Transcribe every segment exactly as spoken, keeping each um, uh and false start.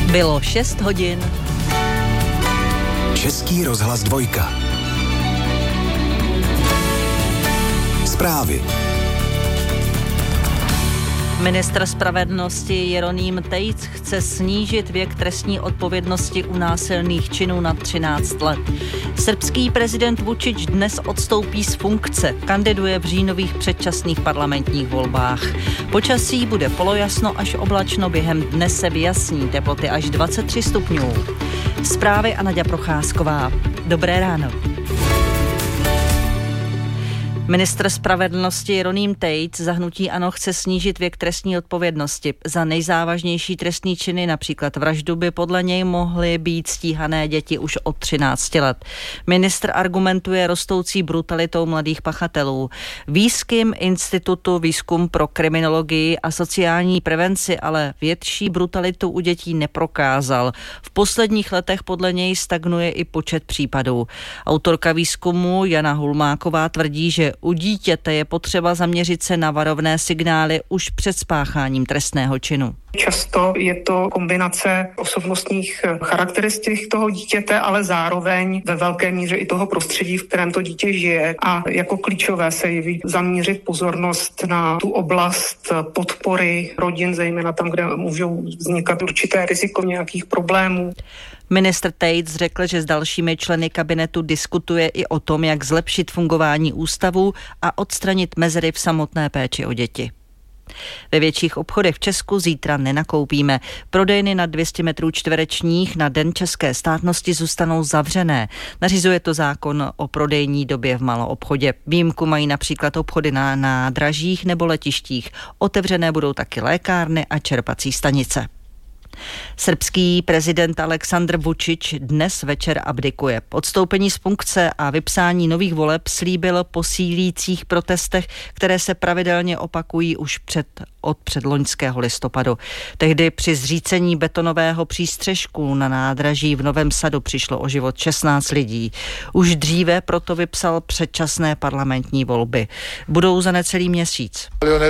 Bylo šest hodin. Český rozhlas dvojka. Zprávy. Ministr spravedlnosti Jeroným Tejc chce snížit věk trestní odpovědnosti u násilných činů na třináct let. Srbský prezident Vučić dnes odstoupí z funkce, kandiduje v říjnových předčasných parlamentních volbách. Počasí bude polojasno až oblačno, během dne se vyjasní, teploty až dvacet tři stupňů. Zprávy a Naďa Procházková. Dobré ráno. Ministr spravedlnosti Jeroným Tejc za hnutí ANO chce snížit věk trestní odpovědnosti. Za nejzávažnější trestní činy, například vraždu, by podle něj mohly být stíhané děti už od třinácti let. Ministr argumentuje rostoucí brutalitou mladých pachatelů. Výzkum Institutu výzkum pro kriminologii a sociální prevenci ale větší brutalitu u dětí neprokázal. V posledních letech podle něj stagnuje i počet případů. Autorka výzkumu Jana Hulmáková tvrdí, že u dítěte je potřeba zaměřit se na varovné signály už před spácháním trestného činu. Často je to kombinace osobnostních charakteristik toho dítěte, ale zároveň ve velké míře i toho prostředí, v kterém to dítě žije. A jako klíčové se jeví zaměřit pozornost na tu oblast podpory rodin, zejména tam, kde můžou vznikat určité riziko nějakých problémů. Ministr Tejc řekl, že s dalšími členy kabinetu diskutuje i o tom, jak zlepšit fungování ústavu a odstranit mezery v samotné péči o děti. Ve větších obchodech v Česku zítra nenakoupíme. Prodejny na dvě stě metrů čtverečních na Den české státnosti zůstanou zavřené. Nařizuje to zákon o prodejní době v maloobchodě. Výjimku mají například obchody na nádražích nebo letištích. Otevřené budou taky lékárny a čerpací stanice. Srbský prezident Aleksandr Vučić dnes večer abdikuje. Odstoupení z funkce a vypsání nových voleb slíbil po sílících protestech, které se pravidelně opakují už před, od předloňského listopadu. Tehdy při zřícení betonového přístřešku na nádraží v Novém Sadu přišlo o život šestnáct lidí. Už dříve proto vypsal předčasné parlamentní volby. Budou za necelý měsíc.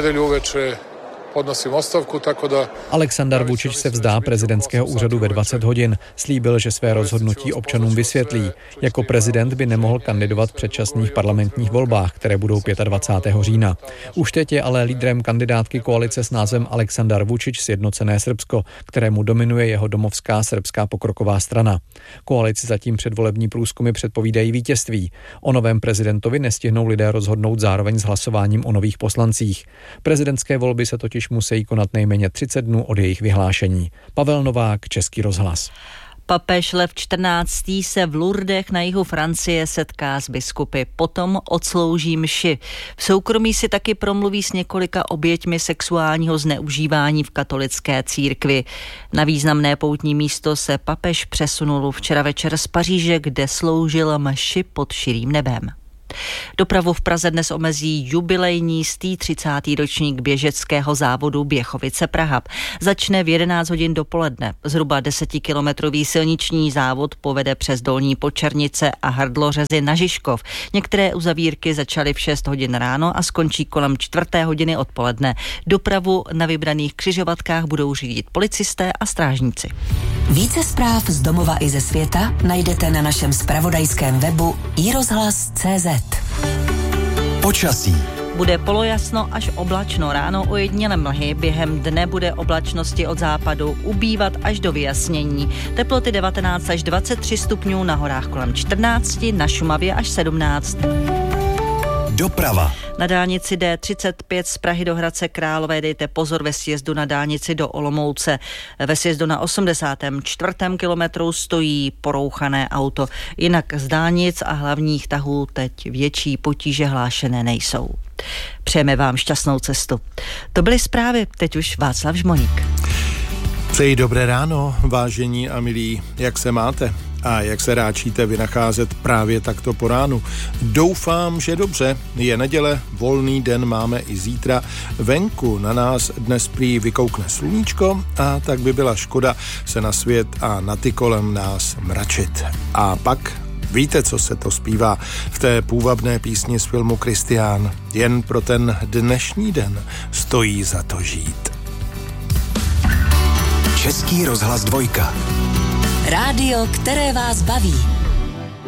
Podnosím ostavku, tako da... Aleksandar Vučić se vzdá prezidentského úřadu ve dvacet hodin. Slíbil, že své rozhodnutí občanům vysvětlí. Jako prezident by nemohl kandidovat v předčasných parlamentních volbách, které budou dvacátého pátého října. Už teď je ale lídrem kandidátky koalice s názvem Aleksandar Vučić Sjednocené Srbsko, kterému dominuje jeho domovská srbská pokroková strana. Koalici zatím předvolební průzkumy předpovídají vítězství. O novém prezidentovi nestihnou lidé rozhodnout zároveň s hlasováním o nových poslancích. Prezidentské volby se totiž musí konat nejméně třicet dnů od jejich vyhlášení. Pavel Novák, Český rozhlas. Papež Lev čtrnáctý se v Lourdech na jihu Francie setká s biskupy. Potom odslouží mši. V soukromí si taky promluví s několika oběťmi sexuálního zneužívání v katolické církvi. Na významné poutní místo se papež přesunul včera večer z Paříže, kde sloužil mši pod širým nebem. Dopravu v Praze dnes omezí jubilejní stý třicátý ročník běžeckého závodu Běchovice Praha. Začne v jedenáct hodin dopoledne. Zhruba desetikilometrový silniční závod povede přes Dolní Počernice a Hrdlořezy na Žižkov. Některé uzavírky začaly v šest hodin ráno a skončí kolem čtvrté hodiny odpoledne. Dopravu na vybraných křižovatkách budou řídit policisté a strážníci. Více zpráv z domova i ze světa najdete na našem zpravodajském webu i rozhlas tečka cé zet. Počasí. Bude polojasno až oblačno, ráno ojedinělé mlhy, během dne bude oblačnosti od západu ubývat až do vyjasnění. Teploty devatenáct až dvacet tři stupňů, na horách kolem čtrnáct, na Šumavě až sedmnáct. Doprava. Na dálnici D třicet pět z Prahy do Hradce Králové dejte pozor ve sjezdu na dálnici do Olomouce. Ve sjezdu na osmdesátém čtvrtém kilometru stojí porouchané auto. Jinak z dálnic a hlavních tahů teď větší potíže hlášené nejsou. Přejeme vám šťastnou cestu. To byly zprávy, teď už Václav Žmoník. Přeji dobré ráno, vážení a milí, jak se máte? A jak se ráčíte vynacházet právě takto po ránu? Doufám, že dobře. Je neděle, volný den máme i zítra. Venku na nás dnes prý vykoukne sluníčko a tak by byla škoda se na svět a na ty kolem nás mračit. A pak víte, co se to zpívá v té půvabné písni z filmu Kristián. Jen pro ten dnešní den stojí za to žít. Český rozhlas dvojka. Rádio, které vás baví.